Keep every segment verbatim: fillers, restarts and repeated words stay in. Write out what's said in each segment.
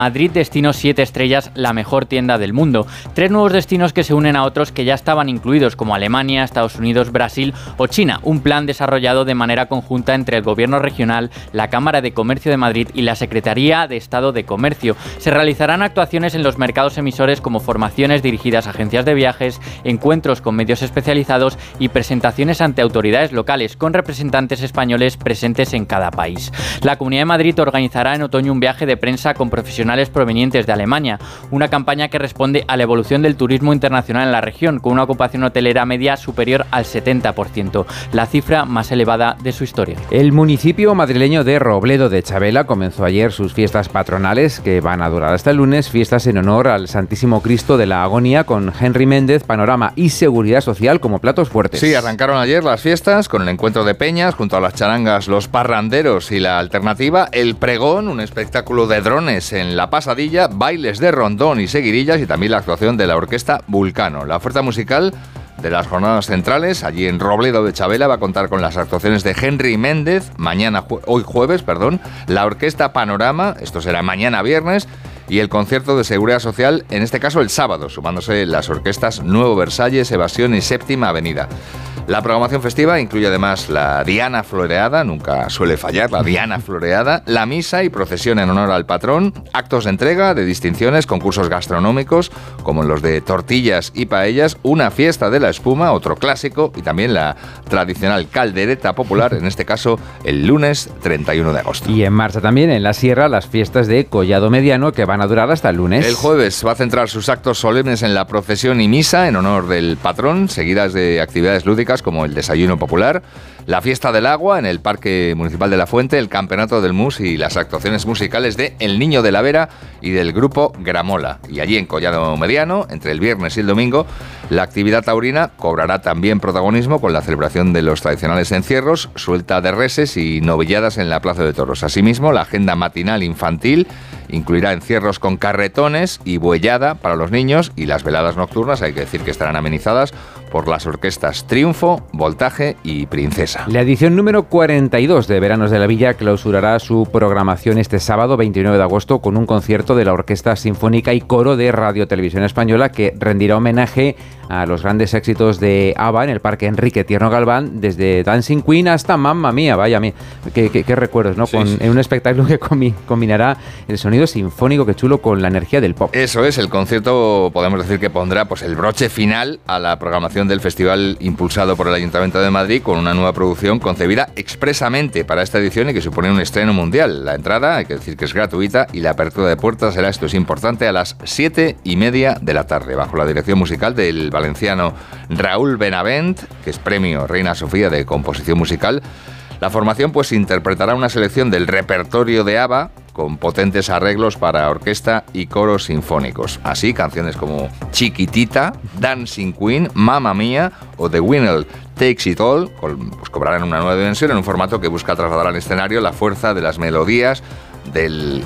Madrid Destino siete estrellas, la mejor tienda del mundo. Tres nuevos destinos que se unen a otros que ya estaban incluidos, como Alemania, Estados Unidos, Brasil o China. Un plan desarrollado de manera conjunta entre el Gobierno regional, la Cámara de Comercio de Madrid y la Secretaría de Estado de Comercio. Se realizarán actuaciones en los mercados emisores como formaciones dirigidas a agencias de viajes, encuentros con medios especializados y presentaciones ante autoridades locales con representantes españoles presentes en cada país. La Comunidad de Madrid organizará en otoño un viaje de prensa con profesionales provenientes de Alemania, una campaña que responde a la evolución del turismo internacional en la región, con una ocupación hotelera media superior al setenta por ciento, la cifra más elevada de su historia. El municipio madrileño de Robledo de Chavela comenzó ayer sus fiestas patronales, que van a durar hasta el lunes, fiestas en honor al Santísimo Cristo de la Agonía, con Henry Méndez, panorama y seguridad social como platos fuertes. Sí, arrancaron ayer las fiestas con el encuentro de peñas, junto a las charangas, los parranderos y la alternativa, el pregón, un espectáculo de drones en la La pasadilla, bailes de rondón y seguidillas y también la actuación de la orquesta Vulcano. La oferta musical de las jornadas centrales, allí en Robledo de Chavela, va a contar con las actuaciones de Henry Méndez, mañana, hoy jueves, perdón, la orquesta Panorama, esto será mañana viernes, y el concierto de Seguridad Social, en este caso el sábado, sumándose las orquestas Nuevo Versalles, Evasión y Séptima Avenida. La programación festiva incluye además la Diana Floreada, nunca suele fallar, la Diana Floreada, la misa y procesión en honor al patrón, actos de entrega de distinciones, concursos gastronómicos, como los de tortillas y paellas, una fiesta de la espuma, otro clásico, y también la tradicional caldereta popular, en este caso el lunes treinta y uno de agosto. Y en marcha también en la Sierra las fiestas de Collado Mediano, que van a durar hasta el lunes. El jueves va a centrar sus actos solemnes en la procesión y misa en honor del patrón, seguidas de actividades lúdicas como el desayuno popular, la fiesta del agua en el Parque Municipal de la Fuente, el campeonato del mus y las actuaciones musicales de El Niño de la Vera y del grupo Gramola. Y allí en Collado Mediano, entre el viernes y el domingo, la actividad taurina cobrará también protagonismo con la celebración de los tradicionales encierros, suelta de reses y novilladas en la Plaza de Toros. Asimismo, la agenda matinal infantil incluirá encierros con carretones y buellada para los niños, y las veladas nocturnas, hay que decir que estarán amenizadas por las orquestas Triunfo, Voltaje y Princesa. La edición número cuarenta y dos de Veranos de la Villa clausurará su programación este sábado veintinueve de agosto con un concierto de la Orquesta Sinfónica y Coro de Radio Televisión Española, que rendirá homenaje a los grandes éxitos de ABBA en el Parque Enrique Tierno Galván, desde Dancing Queen hasta Mamma Mía. Vaya, qué, qué, qué recuerdos, ¿no? Sí, con, sí. En un espectáculo que combinará el sonido sinfónico, que chulo, con la energía del pop. Eso es, el concierto podemos decir que pondrá pues el broche final a la programación del festival impulsado por el Ayuntamiento de Madrid, con una nueva producción concebida expresamente para esta edición y que supone un estreno mundial. La entrada, hay que decir que es gratuita, y la apertura de puertas será, esto es importante, a las siete y media de la tarde, bajo la dirección musical del valenciano Raúl Benavent, que es premio Reina Sofía de composición musical. La formación pues interpretará una selección del repertorio de ABBA con potentes arreglos para orquesta y coros sinfónicos. Así, canciones como Chiquitita, Dancing Queen, Mamma Mía o The Winner Takes It All pues cobrarán una nueva dimensión en un formato que busca trasladar al escenario la fuerza de las melodías del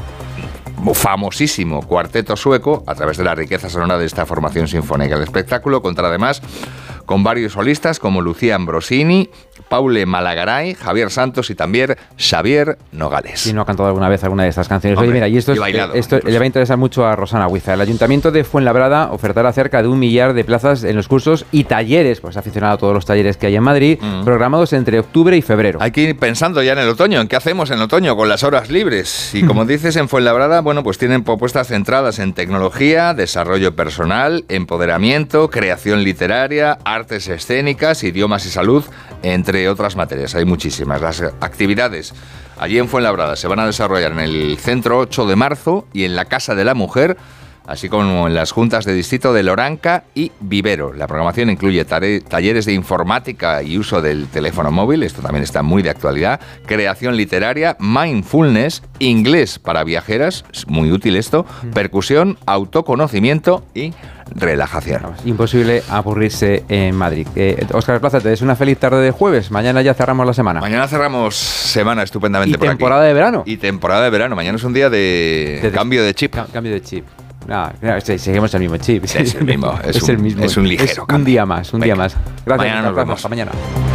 famosísimo cuarteto sueco a través de la riqueza sonora de esta formación sinfónica. El espectáculo contará además con varios solistas como Lucía Ambrosini, Paule Malagaray, Javier Santos y también Xavier Nogales. Si no ha cantado alguna vez alguna de estas canciones. Hombre, Oye, mira, y esto, es, bailado, esto le va a interesar mucho a Rosana Huiza. El Ayuntamiento de Fuenlabrada ofertará cerca de un millar de plazas en los cursos y talleres, pues aficionado a todos los talleres que hay en Madrid, mm. programados entre octubre y febrero. Hay que ir pensando ya en el otoño, en qué hacemos en otoño con las horas libres. Y como dices, en Fuenlabrada, bueno, pues tienen propuestas centradas en tecnología, desarrollo personal, empoderamiento, creación literaria, artes escénicas, idiomas y salud, entre otras materias. Hay muchísimas. Las actividades allí en Fuenlabrada se van a desarrollar en el Centro ocho de marzo y en la Casa de la Mujer, así como en las juntas de distrito de Loranca y Vivero. La programación incluye tare- talleres de informática y uso del teléfono móvil, esto también está muy de actualidad, creación literaria, mindfulness, inglés para viajeras, es muy útil esto, percusión, autoconocimiento y relajación. Imposible aburrirse en Madrid. Eh, Óscar Plaza, te deseo una feliz tarde de jueves. Mañana ya cerramos la semana. Mañana cerramos semana estupendamente y por aquí. Y temporada de verano. Y temporada de verano. Mañana es un día de, de cambio de chip. Ca- cambio de chip. No, no, seguimos el mismo chip. Es el mismo. Es, es un, el mismo. Es un ligero es cambio. Un día más, un Venga. día más. Gracias. Mañana nos vemos. Hasta mañana.